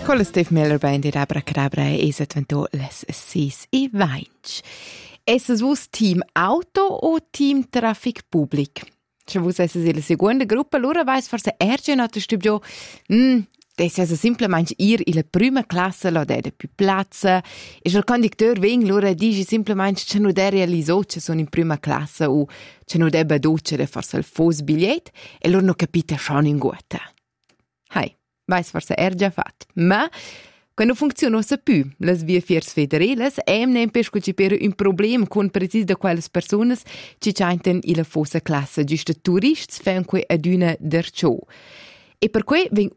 Con la Steve Miller Band di Abracadabra e esattamente les 6:20. Essas vos team auto o team traffic public? Se vos essas la seconda gruppa, allora vais forse erge not stubio. Das ist semplicemente ir in la prima classe, la de più platza. E il conducteur veng loro dice semplicemente che non de realizzo che sono in prima classe o che non debba docere forse il fos bigliet e loro non capite schon in gutta. Hai, vais forse già fatto. Ma quando funziona più, las vie fiers federales, nem pesco ci per un problem con precis de quelles personas ci chainten in la fossa classe, giusto turists fan que ad una der ciò. E per cui veng